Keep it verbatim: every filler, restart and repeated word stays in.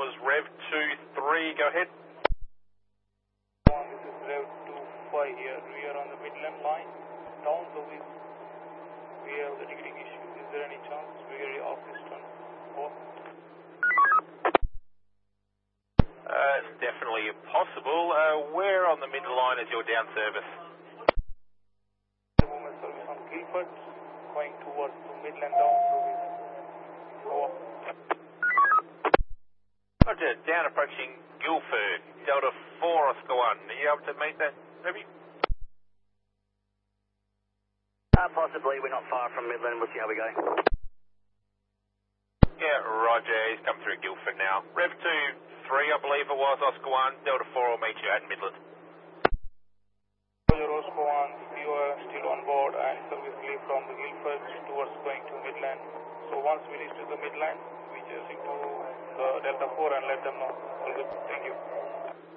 was Rev two three, go ahead. One, this is Rev two five here. We are on the Midland line. Down service. We have the ticketing issue. Is there any chance we are off this turn? Over. Uh, it's definitely possible. Uh, where on the Midland is your down service? The moment service on Guildford, going towards the Midland down service. Over. Roger, down approaching Guildford, Delta four Oscar one. Are you able to make that, maybe? Uh, possibly, we're not far from Midland, we'll see how we go. Yeah, roger, he's come through Guildford now. Rev two three, I believe it was, Oscar one, Delta four will meet you at Midland. Roger, Oscar one, you are still on board and service leave from the Guildford towards going to Midland. So once we reach to the Midland, we just into the Delta four and let them know. All good, thank you.